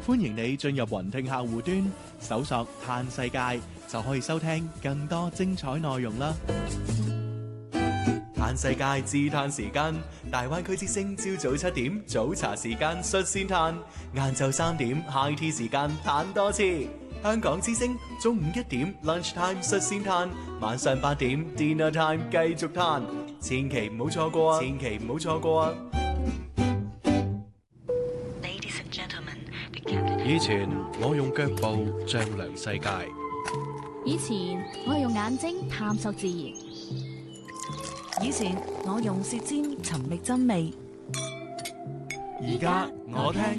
歡迎你進入雲聽客戶端，搜索嘆世界，就可以收聽更多精彩內容啦。嘆世界自嘆時間，大灣區之聲朝早7點早茶時間率先嘆，晏晝3點 high tea 時間嘆多次。香港之聲中午1點 lunch time 率先嘆，晚上8點 dinner time 繼續嘆，千祈唔好錯過啊！千祈唔好錯過啊！ 以前我用腳步丈量世界， 以前我係用眼睛探索自然， 以前我用舌尖尋覓真味， 而家我聽